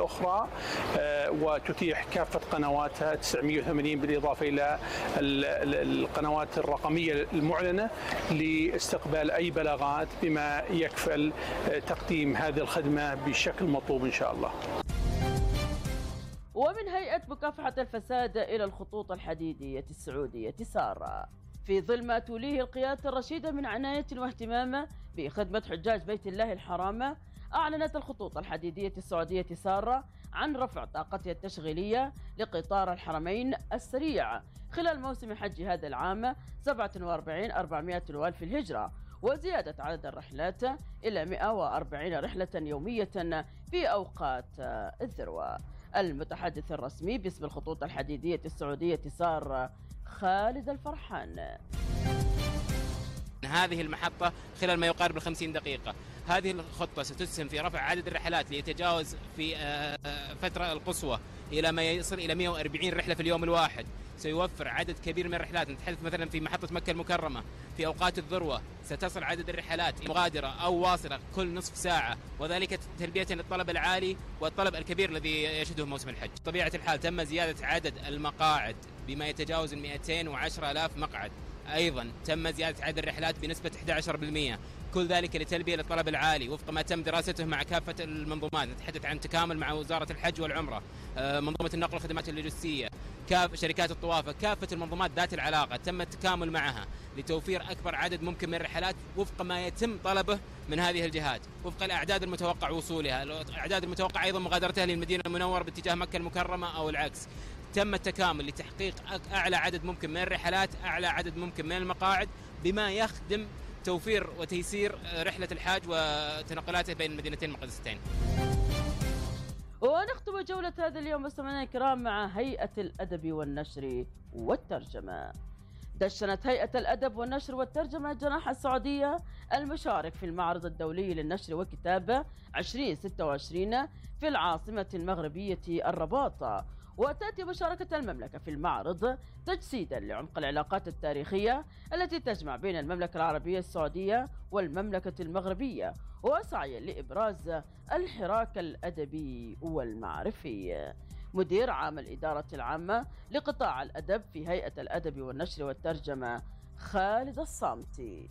الأخرى وتتيح كافة قنواتها 980 بالإضافة إلى القنوات الرقمية المعلنة لاستقبال أي بلاغات بما يكفل تقديم هذه الخدمة بشكل مطلوب إن شاء الله. ومن هيئة مكافحة الفساد إلى الخطوط الحديدية السعودية سارة. في ظل ما توليه القيادة الرشيدة من عناية واهتمام بخدمة حجاج بيت الله الحرام، أعلنت الخطوط الحديدية السعودية سارة عن رفع طاقتها التشغيلية لقطار الحرمين السريع خلال موسم حج هذا العام 47,400 في الهجرة، وزيادة عدد الرحلات إلى 140 رحلة يومية في أوقات الذروة. المتحدث الرسمي باسم الخطوط الحديدية السعودية سارة خالد الفرحان: هذه المحطة خلال ما يقارب 50 دقيقة، هذه الخطة ستسهم في رفع عدد الرحلات ليتجاوز في فترة القصوى إلى ما يصل إلى 140 رحلة في اليوم الواحد. سيوفر عدد كبير من الرحلات. نتحدث مثلا في محطة مكة المكرمة في أوقات الذروة ستصل عدد الرحلات مغادرة أو واصلة كل نصف ساعة، وذلك تلبية للطلب العالي والطلب الكبير الذي يشهده موسم الحج. بطبيعة الحال تم زيادة عدد المقاعد بما يتجاوز 210,000 مقعد. أيضا تم زيادة عدد الرحلات بنسبة 11%، كل ذلك لتلبية للطلب العالي وفق ما تم دراسته مع كافة المنظومات. نتحدث عن تكامل مع وزارة الحج والعمرة، منظومة النقل والخدمات اللوجستية، شركات الطوافة، كافة المنظومات ذات العلاقة تم التكامل معها لتوفير أكبر عدد ممكن من الرحلات وفق ما يتم طلبه من هذه الجهات، وفق الأعداد المتوقع وصولها، الأعداد المتوقع أيضا مغادرتها للمدينة المنورة باتجاه مكة المكرمة أو العكس. تم التكامل لتحقيق أعلى عدد ممكن من الرحلات، أعلى عدد ممكن من المقاعد، بما يخدم توفير وتيسير رحلة الحاج وتنقلاته بين المدينتين المقدستين. ونختم جولة هذا اليوم مستمعينا الكرام مع هيئة الأدب والنشر والترجمة. دشنت هيئة الأدب والنشر والترجمة جناح السعودية المشارك في المعرض الدولي للنشر والكتابة 2026 في العاصمة المغربية الرباط، وتأتي مشاركة المملكة في المعرض تجسيدا لعمق العلاقات التاريخية التي تجمع بين المملكة العربية السعودية والمملكة المغربية، وسعيا لإبراز الحراك الأدبي والمعرفي. مدير عام الإدارة العامة لقطاع الأدب في هيئة الأدب والنشر والترجمة خالد الصامتي: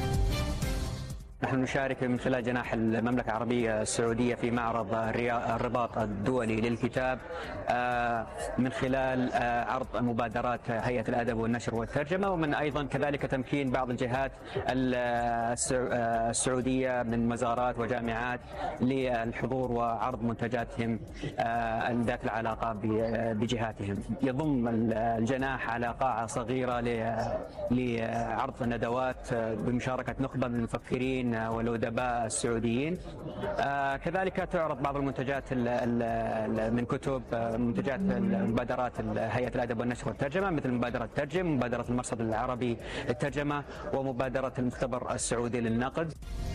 نحن نشارك من خلال جناح المملكة العربية السعودية في معرض الرباط الدولي للكتاب من خلال عرض مبادرات هيئة الأدب والنشر والترجمة، ومن أيضا كذلك تمكين بعض الجهات السعودية من وزارات وجامعات للحضور وعرض منتجاتهم ذات العلاقة بجهاتهم. يضم الجناح على قاعة صغيرة لعرض ندوات بمشاركة نخبة من المفكرين والأدباء السعوديين. كذلك تعرض بعض المنتجات من كتب، منتجات مبادرات هيئة الأدب والنشر والترجمة، مثل مبادرة ترجم، مبادرة المرصد العربي للترجمة، ومبادرة المختبر السعودي للنقد.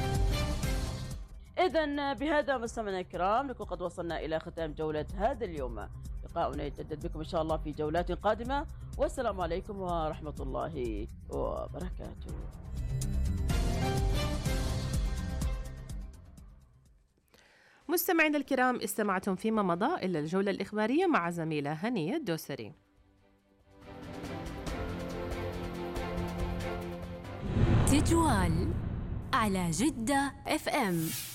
إذن بهذا مستمعينا الكرام نكون قد وصلنا إلى ختام جولة هذا اليوم. لقاؤنا يتجدد بكم إن شاء الله في جولات قادمة، والسلام عليكم ورحمة الله وبركاته. مستمعينا الكرام، استمعتم فيما مضى إلى الجولة الإخبارية مع زميلة هنية الدوسري. تجوال على جدة FM.